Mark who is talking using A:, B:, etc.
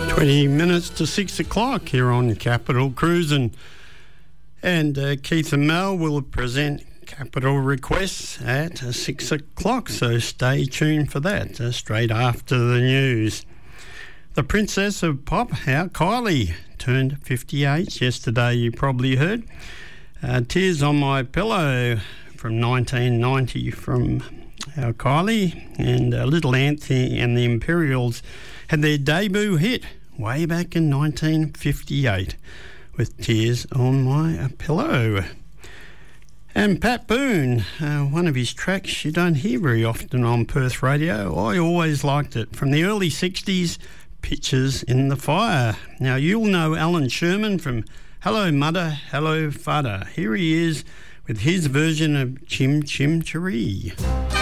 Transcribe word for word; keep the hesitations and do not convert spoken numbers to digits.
A: twenty minutes to six o'clock here on Capital Cruising. And uh, Keith and Mel will present Capital Requests at uh, six o'clock, so stay tuned for that, uh, straight after the news. The Princess of Pop, how Kylie, turned fifty-eight yesterday, you probably heard. Uh, Tears on My Pillow from nineteen ninety from our Kylie, and uh, Little Anthony and the Imperials had their debut hit way back in nineteen fifty-eight with Tears on My Pillow. And Pat Boone, uh, one of his tracks you don't hear very often on Perth radio. I always liked it. From the early sixties, Pictures in the Fire. Now, you'll know Alan Sherman from Hello Mudder, Hello Fudder. Here he is with his version of Chim Chim Cheree.